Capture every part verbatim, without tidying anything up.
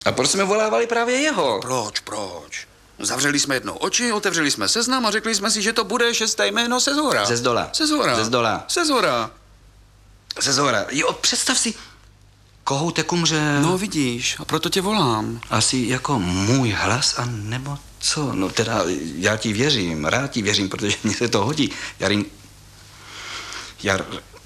A proč jsme volávali právě jeho? Proč, proč? Zavřeli jsme jednou oči, otevřeli jsme seznam a řekli jsme si, že to bude šesté jméno se zhora. Ze zdola. Se zhora. Ze zdola. Se zhora. Ze zhora. Jo, představ si, kohoutek umře. No vidíš, a proto tě volám. Asi jako můj hlas, a nebo co? No teda, já ti věřím, rád ti věřím, protože mně se to hodí. Jarin... Jar...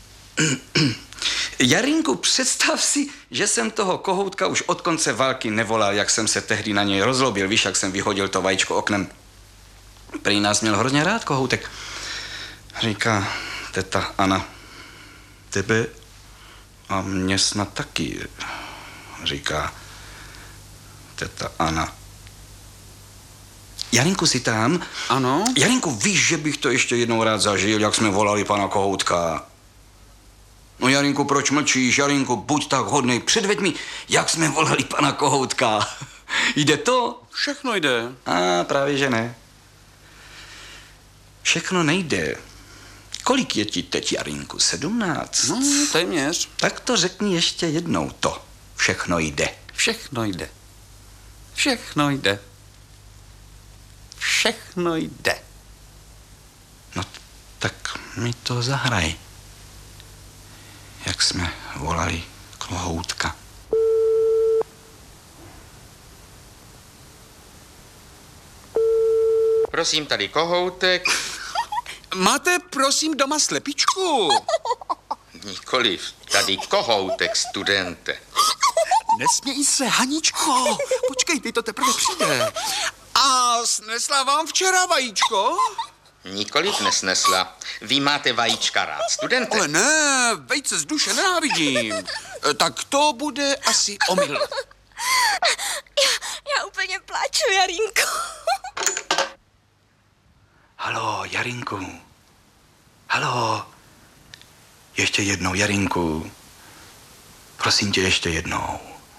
Jarinku, představ si, že jsem toho kohoutka už od konce války nevolal, jak jsem se tehdy na něj rozlobil. Víš, jak jsem vyhodil to vajíčko oknem. Prý nás měl hrozně rád kohoutek. Říká teta Anna, tebe a mě snad taky, říká teta Anna. Jarinku, jsi tam? Ano? Jarinku, víš, že bych to ještě jednou rád zažil, jak jsme volali pana kohoutka? No Jarinku, proč mlčíš? Jarinku, buď tak hodnej, předveď mi, jak jsme volali pana kohoutka. Jde to? Všechno jde. A právě, že ne. Všechno nejde. Kolik je ti teď, Jarinku? Sedmnáct? No, téměř. Tak to řekni ještě jednou to. Všechno jde. Všechno jde. Všechno jde. Všechno jde. No, tak mi to zahraj. Jak jsme volali kohoutka. Prosím, tady kohoutek. Máte, prosím, doma slepičku? Nikoliv, tady kohoutek, studente. Nesměj se, Haničko. Počkej, ty to teprve přijde. A snesla vám včera vajíčko? Nikoliv nesnesla. Vy máte vajíčka rád, studente. Ale ne, vejce z duše nenávidím. E, Tak to bude asi omyl. Já, já úplně pláču, Jarínko. Haló, Jarinku. Haló. Ještě jednou, Jarinku. Prosím tě, ještě jednou.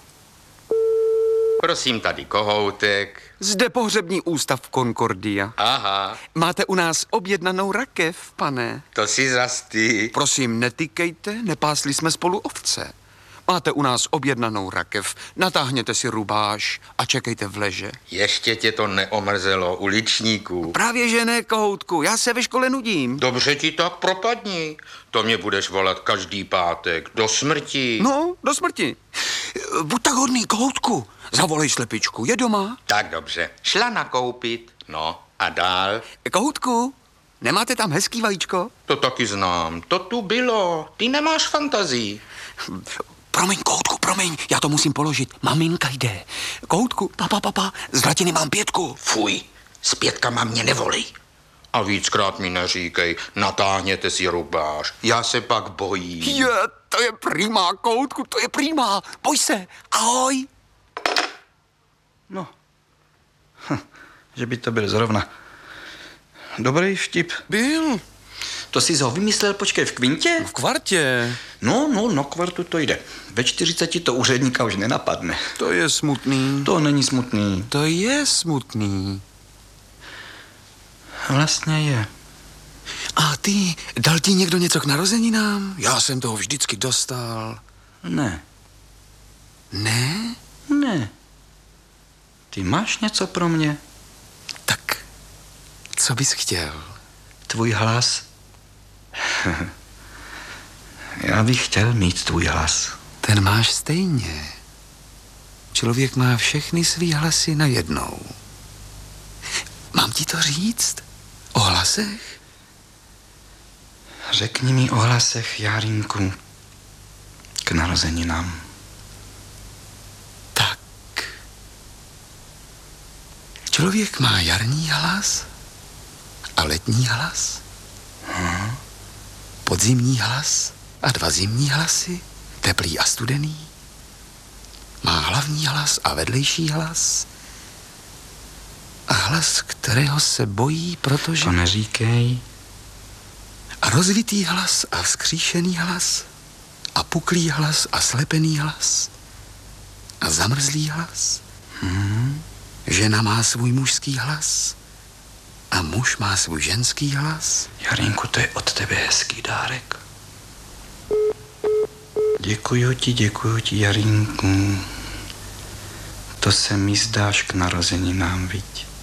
Prosím, tady kohoutek. Zde pohřební ústav Concordia. Aha, Máte u nás objednanou rakev, pane. to si zas ty. Prosím, netykejte, nepásli jsme spolu ovce. Máte u nás objednanou rakev, natáhněte si rubáš a čekejte v leže. Ještě tě to neomrzelo, uličníku. Právě že ne, kohoutku, já se ve škole nudím. Dobře ti tak propadni. To mě budeš volat každý pátek, do smrti. No, do smrti. Buď tak hodný, kohoutku, zavolej slepičku, je doma. Tak dobře, šla nakoupit. No, a dál? Kohoutku, nemáte tam hezký vajíčko? To taky znám, to tu bylo. Ty nemáš fantazii. Promiň, kohoutku, promiň, já to musím položit. Maminka jde. Kohoutku, papa, papa, z hlatiny mám pětku. Fuj, s pětkama mě nevolej. A víckrát mi neříkej, natáhněte si rubáš, já se pak bojím. Je, to je prima, kohoutku, to je prima. Boj se, ahoj. No, hm, že by to byl zrovna dobrý vtip. Byl. To jsi ho vymyslel, počkej, v kvintě? V kvartě. No, no, no, kvartu to jde. Ve čtyřiceti to úředníka už nenapadne. To je smutný. To není smutný. To je smutný. Vlastně je. A ty, dal ti někdo něco k narozeninám? Já jsem toho vždycky dostal. Ne, Ne? ne. Ty máš něco pro mě? Tak, co bys chtěl? Tvůj hlas? Já bych chtěl mít tvůj hlas. Ten máš stejně. Člověk má všechny svý hlasy najednou. Mám ti to říct? O hlasech? Řekni mi o hlasech, Jarinku, k narozeninám. Tak. Člověk má jarní hlas a letní hlas. Hmm. Podzimní hlas a dva zimní hlasy, teplý a studený. Má hlavní hlas a vedlejší hlas. A hlas, kterého se bojí, protože... To neříkej. A rozvitý hlas a vzkříšený hlas. A puklý hlas a slepený hlas. A zamrzlý hlas. Hmm. Žena má svůj mužský hlas. A muž má svůj ženský hlas. Jarinku, to je od tebe hezký dárek. Děkuju ti, děkuju ti, Jarinku. to se mi zdáš k narozeninám, viď?